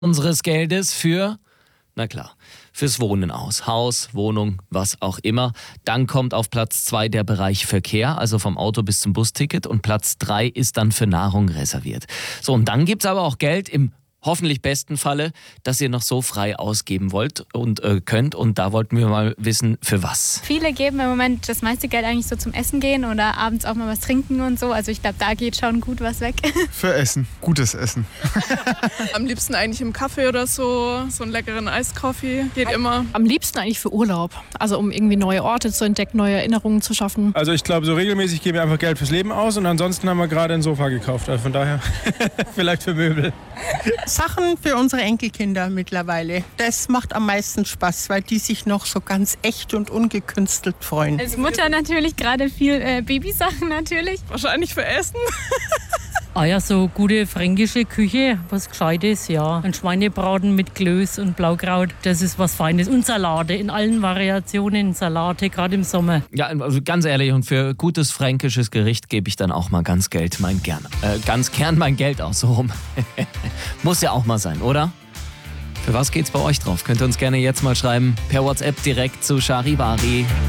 unseres Geldes für, na klar, fürs Wohnen aus. Haus, Wohnung, was auch immer. Dann kommt auf Platz 2 der Bereich Verkehr, also vom Auto bis zum Busticket. Und Platz 3 ist dann für Nahrung reserviert. So, und dann gibt's aber auch Geld im hoffentlich besten Falle, dass ihr noch so frei ausgeben wollt und könnt. Und da wollten wir mal wissen, für was. Viele geben im Moment das meiste Geld eigentlich so zum Essen gehen oder abends auch mal was trinken und so. Also ich glaube, da geht schon gut was weg. Für Essen, gutes Essen. Am liebsten eigentlich im Kaffee oder so einen leckeren Eiskaffee, geht immer. Am liebsten eigentlich für Urlaub, also um irgendwie neue Orte zu entdecken, neue Erinnerungen zu schaffen. Also ich glaube, so regelmäßig geben wir einfach Geld fürs Leben aus und ansonsten haben wir gerade ein Sofa gekauft. Also von daher vielleicht für Möbel. Sachen für unsere Enkelkinder mittlerweile. Das macht am meisten Spaß, weil die sich noch so ganz echt und ungekünstelt freuen. Als Mutter natürlich gerade viel Babysachen natürlich. Wahrscheinlich für Essen. Ah ja, so gute fränkische Küche, was Gescheites, ja. Ein Schweinebraten mit Klöß und Blaukraut, das ist was Feines. Und Salate in allen Variationen, Salate, gerade im Sommer. Ja, also ganz ehrlich, und für gutes fränkisches Gericht gebe ich dann auch mal ganz gern mein Geld aus, so rum. Muss ja auch mal sein, oder? Für was geht's bei euch drauf? Könnt ihr uns gerne jetzt mal schreiben, per WhatsApp direkt zu Charivari.